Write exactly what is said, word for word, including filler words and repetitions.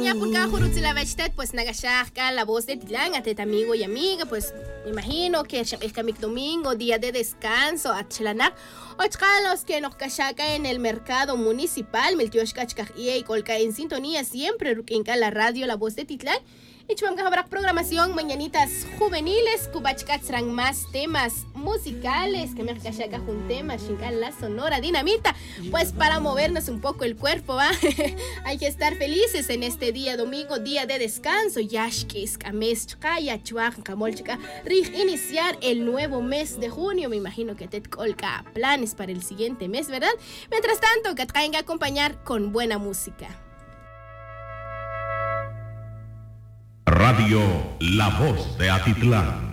ya por cada jurutzila vested, pues nagashaka, la voz de Titlán, ateta amigo y amiga, pues me imagino que el camic domingo, día de descanso, atchelanak, los que nos cachaca en el mercado municipal, Meltioshkachkaj y Colca en sintonía siempre, Ruquinca, la radio, la voz de Titlán. Y chumam habrá programación mañanitas juveniles, kubachkatzran más temas musicales, que me cachaca un tema, chingal la sonora dinamita, pues para movernos un poco el cuerpo, ¿va? Hay que estar felices en este día domingo, día de descanso, yashkis, kames, chkaya, chuaj, kamolchka, rij, iniciar el nuevo mes de junio, me imagino que te colca planes para el siguiente mes, ¿verdad? Mientras tanto, que traigan a acompañar con buena música. Radio La Voz de Atitlán.